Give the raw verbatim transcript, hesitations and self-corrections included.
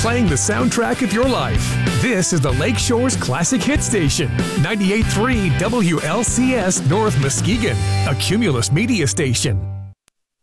playing the soundtrack of your life. This is the Lakeshore's Classic Hit Station, ninety-eight point three W L C S North Muskegon, a Cumulus media station.